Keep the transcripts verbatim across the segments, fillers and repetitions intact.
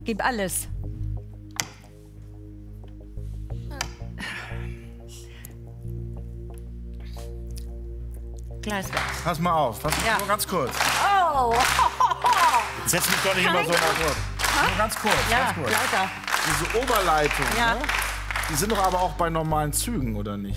Gib alles. Gleis weg. Pass mal auf, pass Ja. nur ganz kurz. Oh! Setz mich doch nicht immer so auf. Nur ganz kurz, Ja, ganz kurz. lauter. Diese Oberleitung, Ja. ne? Die sind doch aber auch bei normalen Zügen, oder nicht?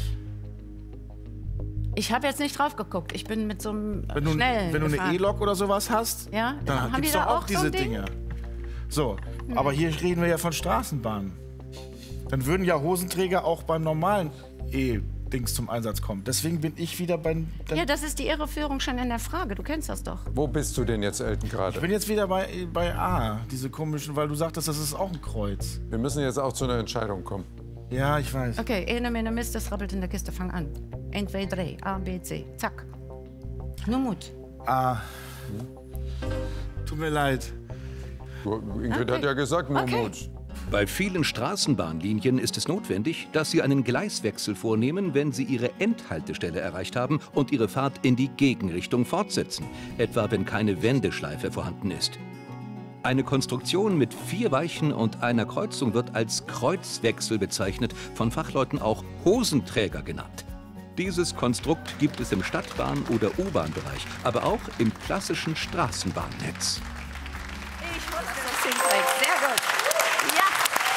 Ich habe jetzt nicht drauf geguckt. Ich bin mit so einem Wenn du, schnellen wenn du eine gefahren. E-Lok oder sowas hast, Ja, dann haben gibt's die doch da auch auch so diese ein Ding? Dinge. So, aber hier reden wir ja von Straßenbahnen. Dann würden ja Hosenträger auch beim normalen E-Dings zum Einsatz kommen. Deswegen bin ich wieder bei... Ja, das ist die Irreführung schon in der Frage. Du kennst das doch. Wo bist du denn jetzt, Elton, gerade? Ich bin jetzt wieder bei, bei A, diese komischen, weil du sagtest, das ist auch ein Kreuz. Wir müssen jetzt auch zu einer Entscheidung kommen. Ja, ich weiß. Okay, ene, mene, Mist, das rabbelt in der Kiste. Fang an. eins, zwei, drei. A, B, C. Zack. Nur Mut. A. Tut mir leid. Du, Ingrid hat ja gesagt, nur Okay. Mut. Bei vielen Straßenbahnlinien ist es notwendig, dass Sie einen Gleiswechsel vornehmen, wenn Sie Ihre Endhaltestelle erreicht haben und Ihre Fahrt in die Gegenrichtung fortsetzen, etwa wenn keine Wendeschleife vorhanden ist. Eine Konstruktion mit vier Weichen und einer Kreuzung wird als Kreuzwechsel bezeichnet, von Fachleuten auch Hosenträger genannt. Dieses Konstrukt gibt es im Stadtbahn- oder U-Bahn-Bereich, aber auch im klassischen Straßenbahnnetz. Ich wusste, das hinkriegt. Sehr gut. Ja.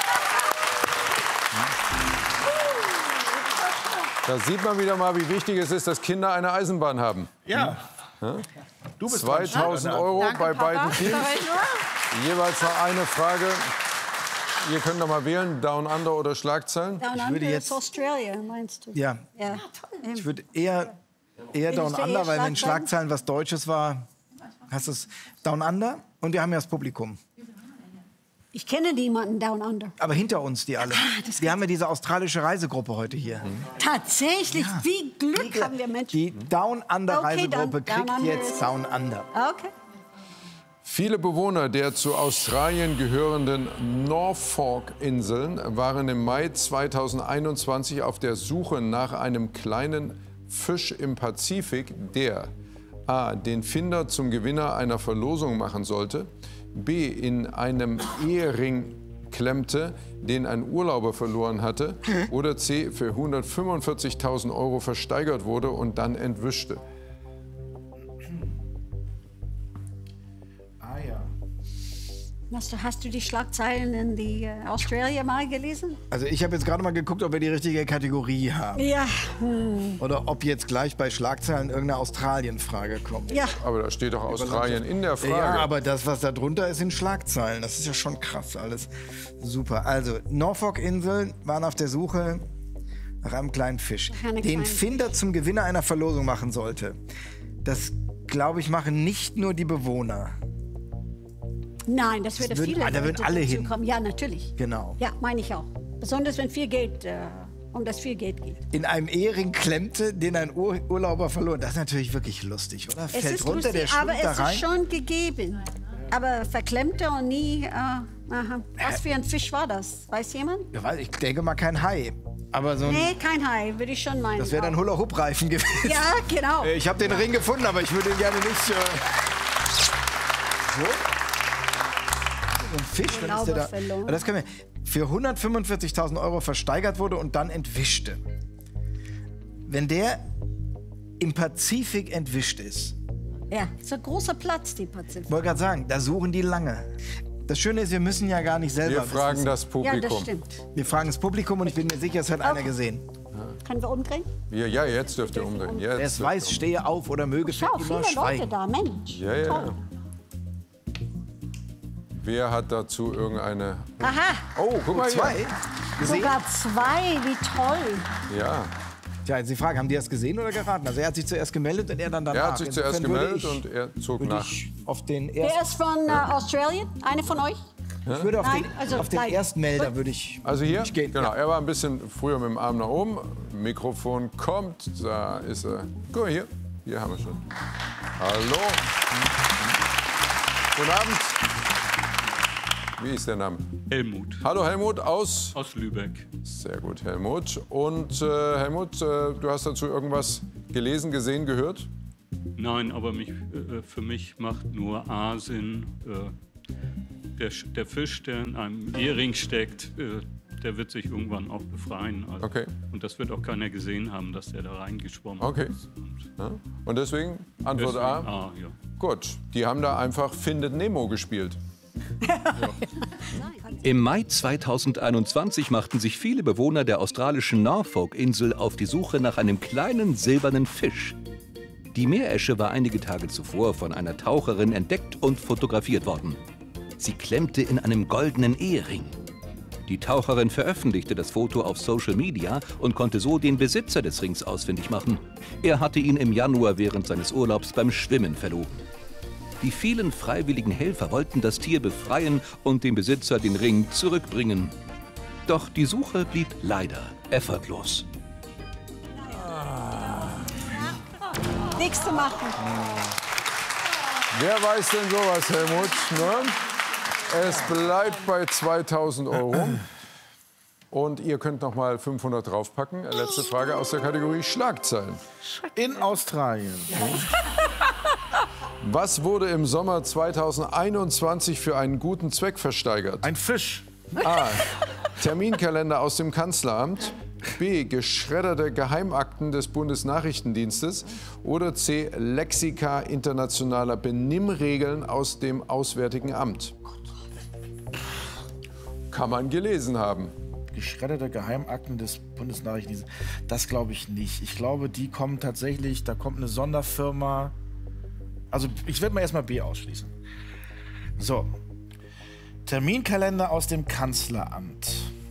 Da sieht man wieder mal, wie wichtig es ist, dass Kinder eine Eisenbahn haben. Ja. Du bist zweitausend dran. Euro Danke, bei Papa. beiden Teams. Sag ich nur. Jeweils noch eine Frage. Ihr könnt noch mal wählen, Down Under oder Schlagzeilen. Down würde Under jetzt- ist Australia, meinst du? Ja, Ja. ich würde eher, eher Down du eher Under, weil wenn Schlagzeilen? Schlagzeilen was Deutsches war, hast du es Down Under und wir haben ja das Publikum. Ich kenne niemanden Down Under. Aber hinter uns die alle. das Wir haben ja diese australische Reisegruppe heute hier. Tatsächlich, wie Glück haben wir Menschen. Die Down Under Okay, Reisegruppe dann Down kriegt Under jetzt ist- Down Under. Okay. Viele Bewohner der zu Australien gehörenden Norfolk-Inseln waren im Mai zweitausendeinundzwanzig auf der Suche nach einem kleinen Fisch im Pazifik, der a. den Finder zum Gewinner einer Verlosung machen sollte, b. in einem Ehering klemmte, den ein Urlauber verloren hatte, oder c. für hundertfünfundvierzigtausend Euro versteigert wurde und dann entwischte. Ah ja. Hast du, hast du die Schlagzeilen in die äh, Australia mal gelesen? Also ich habe jetzt gerade mal geguckt, ob wir die richtige Kategorie haben. Ja. Oder ob jetzt gleich bei Schlagzeilen irgendeine Australien-Frage kommt. Ja. Aber da steht doch Australien in der Frage. Ja, aber das, was da drunter ist, sind Schlagzeilen. Das ist ja schon krass alles. Super. Also, Norfolk-Inseln waren auf der Suche nach einem kleinen Fisch, Nach einem den kleinen Finder zum Gewinner einer Verlosung machen sollte. Das, glaube ich, machen nicht nur die Bewohner. Nein, das würde würden- viele ah, da würden Leute alle dazu hin. kommen. Ja, natürlich. Genau. Ja, meine ich auch. Besonders wenn viel Geld, äh, um das viel Geld geht. In einem Ehering klemmte, den ein Ur Urlauber verlor. Das ist natürlich wirklich lustig, oder? Es Fällt ist runter, der lustig, aber schwimmt da es rein. ist schon gegeben. Aber verklemmte und nie. Äh, aha. Was für ein Fisch war das? Weiß jemand? Ja, weiß- ich denke mal kein Hai. Aber so ein, Nee, kein Hai, würde ich schon meinen. das wäre dann auch. Hula-Hoop-Reifen gewesen. Ja, genau. Äh, Ich habe den Ring gefunden, aber ich würde ihn gerne nicht. Äh so. So ein Fisch, dann ist der da. Urlauber verloren. Aber das können wir. Für hundertfünfundvierzigtausend Euro versteigert wurde und dann entwischte. Wenn der im Pazifik entwischt ist, Ja, ist ein großer Platz, die Pazifik. ich wollte gerade sagen, da suchen die lange. Das Schöne ist, wir müssen ja gar nicht selber Wir fragen wissen. das Ja, Publikum. das stimmt. Wir fragen das Publikum und ich bin mir sicher, es hat einer gesehen. Können wir umdrehen? Ja, ja, jetzt dürft ihr umdrehen. Jetzt Wer es dürft ihr weiß, stehe auf oder möge für Schau, immer viele Leute schweigen. da, Mensch. Ja, ja. Toll. Wer hat dazu irgendeine... Aha, Oh, guck mal Zwei? hier. Gesehen? sogar zwei, wie toll. Ja, Tja, jetzt die Frage, haben die das gesehen oder geraten? Also er hat sich zuerst gemeldet und er dann danach. er hat sich zuerst Insofern würde gemeldet ich, und er zog würde nach. ich auf den Wer ersten, ist von äh, Australien? Eine von euch? ich würde auf Nein, den, also auf den gleich. Erstmelder Gut. würde ich, Also hier, ich gehen. genau, Ja. er war ein bisschen früher mit dem Arm nach oben. Mikrofon kommt, da ist er. Guck mal hier, hier haben wir schon. Hallo. Guten Abend. Wie ist der Name? Helmut Hallo Helmut aus... aus Lübeck. Sehr gut, Helmut. Und äh, Helmut, äh, du hast dazu irgendwas gelesen, gesehen, gehört? Nein, aber mich, äh, für mich macht nur A Sinn. Äh, der, der Fisch, der in einem Ehering steckt, äh, der wird sich irgendwann auch befreien. Also, Okay. Und das wird auch keiner gesehen haben, dass der da reingeschwommen Okay. ist. Und Ja. Und deswegen Antwort deswegen, A. ah, ja. Gut, die haben da einfach Findet Nemo gespielt. Im Mai zweitausendeinundzwanzig machten sich viele Bewohner der australischen Norfolk-Insel auf die Suche nach einem kleinen silbernen Fisch. Die Meeresche war einige Tage zuvor von einer Taucherin entdeckt und fotografiert worden. Sie klemmte in einem goldenen Ehering. Die Taucherin veröffentlichte das Foto auf Social Media und konnte so den Besitzer des Rings ausfindig machen. Er hatte ihn im Januar während seines Urlaubs beim Schwimmen verloren. Die vielen freiwilligen Helfer wollten das Tier befreien und dem Besitzer den Ring zurückbringen. Doch die Suche blieb leider erfolglos. Nichts zu machen. Wer weiß denn sowas, Helmut? Ne? Es bleibt bei zweitausend Euro. Und ihr könnt noch mal fünfhundert draufpacken. Letzte Frage aus der Kategorie Schlagzeilen. In Australien. Was wurde im Sommer zweitausendeinundzwanzig für einen guten Zweck versteigert? Ein Fisch. A. Terminkalender aus dem Kanzleramt. B. Geschredderte Geheimakten des Bundesnachrichtendienstes. Oder C. Lexika internationaler Benimmregeln aus dem Auswärtigen Amt. Kann man gelesen haben. Geschredderte Geheimakten des Bundesnachrichtendienstes. Das glaube ich nicht. Ich glaube, die kommen tatsächlich, da kommt eine Sonderfirma. Also ich werde mal erstmal B ausschließen. So. Terminkalender aus dem Kanzleramt.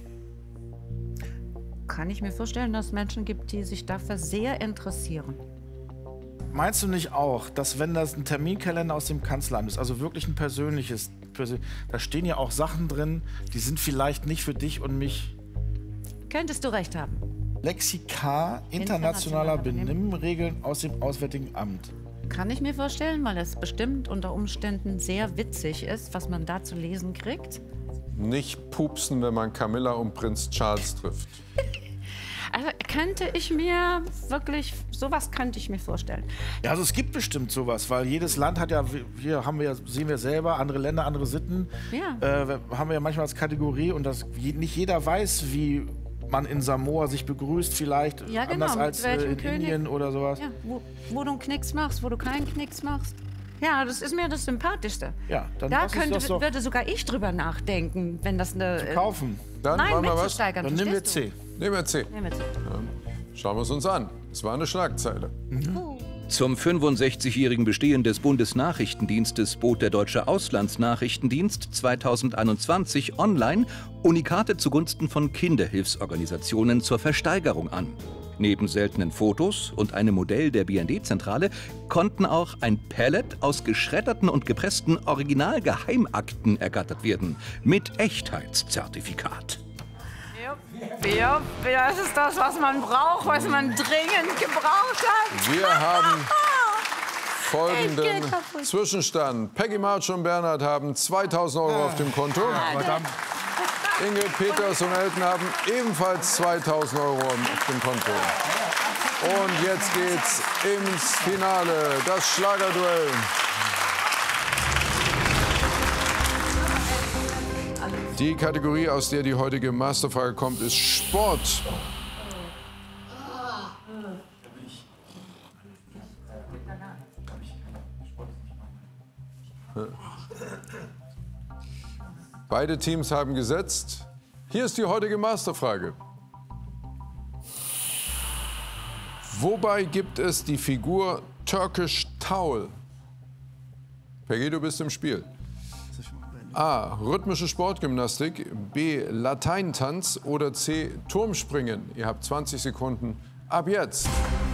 Kann ich mir vorstellen, dass es Menschen gibt, die sich dafür sehr interessieren. Meinst du nicht auch, dass wenn das ein Terminkalender aus dem Kanzleramt ist, also wirklich ein persönliches, persö- da stehen ja auch Sachen drin, die sind vielleicht nicht für dich und mich. Könntest du recht haben. Lexika internationaler Internationaler Benimmregeln aus dem Auswärtigen Amt. Kann ich mir vorstellen, weil es bestimmt unter Umständen sehr witzig ist, was man da zu lesen kriegt. Nicht pupsen, wenn man Camilla und Prinz Charles trifft. Also könnte ich mir wirklich, sowas könnte ich mir vorstellen. Ja, also es gibt bestimmt sowas, weil jedes Land hat ja, hier haben wir ja, sehen wir selber, andere Länder, andere Sitten. Ja. Äh, haben wir ja manchmal als Kategorie und das, nicht jeder weiß, wie man in Samoa sich begrüßt, vielleicht Ja, genau, anders mit als äh, welchem in König? Indien oder sowas. Ja, wo, wo du einen Knicks machst, wo du keinen Knicks machst. Ja, das ist mir das Sympathischste. Ja, dann da lass uns könnte, das doch würde sogar ich drüber nachdenken, wenn das eine... äh, kaufen. Dann Nein, machen wir was. mitzusteigern. Dann nehmen wir verstehst C. Nehmen wir C. du? Nehmen wir C. Schauen wir es uns an. Es war eine Schlagzeile. Zum fünfundsechzigjährigen Bestehen des Bundesnachrichtendienstes bot der Deutsche Auslandsnachrichtendienst zweitausendeinundzwanzig online Unikate zugunsten von Kinderhilfsorganisationen zur Versteigerung an. Neben seltenen Fotos und einem Modell der B N D-Zentrale konnten auch ein Pallet aus geschredderten und gepressten Originalgeheimakten ergattert werden, mit Echtheitszertifikat. Ja, das ist das, was man braucht, was man dringend gebraucht hat. Wir haben folgenden Ich geh kaputt. Zwischenstand. Peggy, March und Bernhard haben zweitausend Euro auf dem Konto. Verdammt. Ingrid, Peters und Elton haben ebenfalls zweitausend Euro auf dem Konto. Und jetzt geht's ins Finale, das Schlagerduell. Die Kategorie, aus der die heutige Masterfrage kommt, ist Sport. Beide Teams haben gesetzt. Hier ist die heutige Masterfrage. Wobei gibt es die Figur Turkish Towel? Peggy, du bist im Spiel. A. Rhythmische Sportgymnastik, B. Lateintanz oder C. Turmspringen. Ihr habt zwanzig Sekunden ab jetzt.